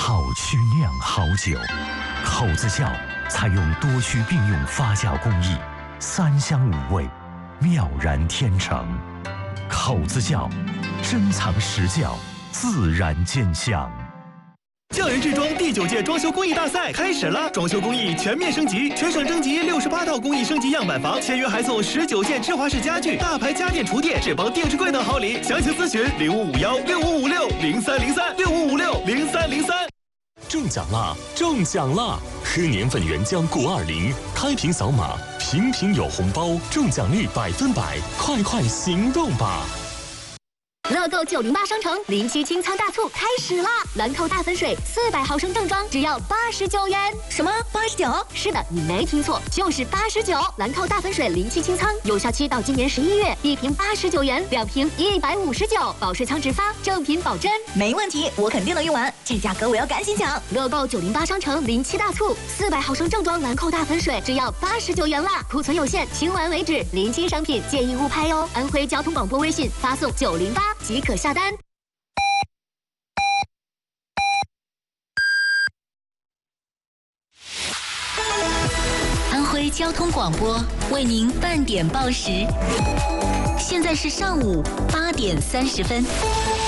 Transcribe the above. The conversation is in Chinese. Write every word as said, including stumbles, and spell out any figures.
好曲酿好酒，口子窖采用多区并用发酵工艺，三香五味，妙然天成。口子窖，珍藏实窖，自然见香。 匠人制装第九届装修工艺大赛开始了，装修工艺全面升级，全省征集六十八套工艺升级样板房，签约还送十九件智华式家具、大牌家电厨电、智邦电视柜等好礼。详情咨询零五五幺六五五六零三零三六五五六零三零三。 中奖啦！中奖啦！喝年份原浆谷二零，开瓶扫码，瓶瓶有红包，中奖率百分百，快快行动吧！ 乐购九零八商城零七清仓大促开始啦！兰蔻大粉水四百毫升正装只要八十九元。什么八十九？是的，你没听错，就是八十九。兰蔻大粉水零七清仓有效期到今年十一月，一瓶八十九元，两瓶一百五十九，保税仓直发，正品保真。 没问题，我肯定能用完，这价格我要赶紧抢！ 乐购九零八商城零七大促，四百毫升正装兰蔻大粉水只要八十九元啦，库存有限，清完为止。临期商品建议勿拍哦。安徽交通广播微信发送九零八。即可下单。 安徽交通广播为您半点报时，现在是上午八点三十分。